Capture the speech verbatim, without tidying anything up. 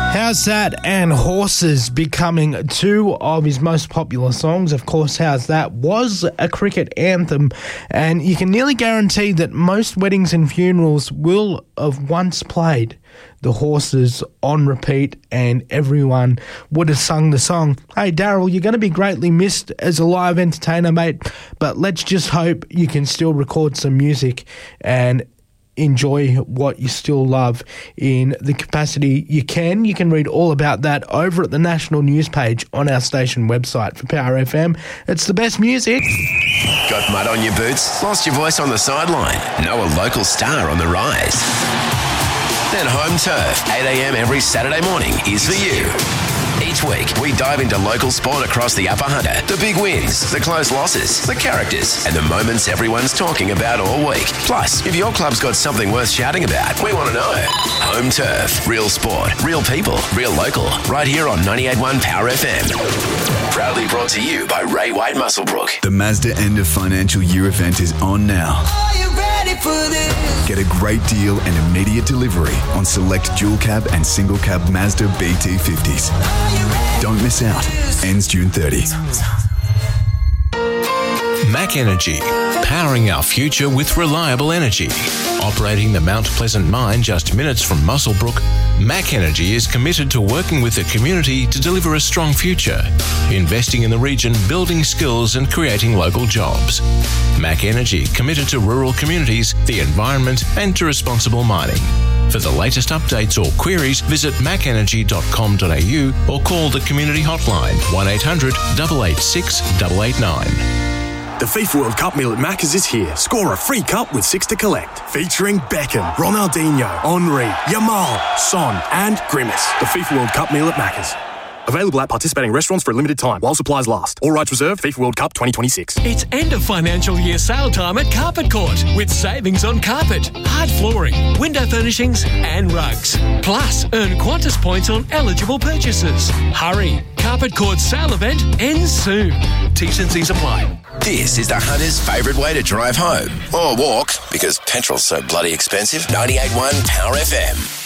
How's That and Horses becoming two of his most popular songs. Of course, How's That was a cricket anthem, and you can nearly guarantee that most weddings and funerals will have once played the Horses on repeat, and everyone would have sung the song. Hey, Daryl, you're going to be greatly missed as a live entertainer, mate, but let's just hope you can still record some music and enjoy what you still love in the capacity you can. You can read all about that over at the national news page on our station website for Power F M. It's the best music. Got mud on your boots? Lost your voice on the sideline? Know a local star on the rise? Then Home Turf, eight a.m. every Saturday morning is for you. Each week, we dive into local sport across the Upper Hunter, the big wins, the close losses, the characters, and the moments everyone's talking about all week. Plus, if your club's got something worth shouting about, we want to know. Home Turf, real sport, real people, real local, right here on ninety-eight point one Power F M. Proudly brought to you by Ray White Musselbrook. The Mazda End of Financial Year event is on now. Are you ready for this? Get a great deal and immediate delivery on select dual cab and single cab Mazda B T fifties. Don't miss out. Ends June thirtieth. Mac Energy, powering our future with reliable energy. Operating the Mount Pleasant mine just minutes from Musselbrook, Mac Energy is committed to working with the community to deliver a strong future, investing in the region, building skills and creating local jobs. Mac Energy committed to rural communities, the environment and to responsible mining. For the latest updates or queries, visit mac energy dot com dot a u or call the community hotline one eight hundred, eight eight six, eight eight nine. The FIFA World Cup meal at Macca's is here. Score a free cup with six to collect. Featuring Beckham, Ronaldinho, Henry, Yamal, Son and Grimace. The FIFA World Cup meal at Macca's. Available at participating restaurants for a limited time while supplies last. All rights reserved. FIFA World Cup twenty twenty-six. It's end of financial year sale time at Carpet Court with savings on carpet, hard flooring, window furnishings and rugs. Plus, earn Qantas points on eligible purchases. Hurry! Carpet Court's sale event ends soon. T's and C's apply. This is the Hunter's favourite way to drive home. Or walk, because petrol's so bloody expensive. ninety-eight point one Power F M.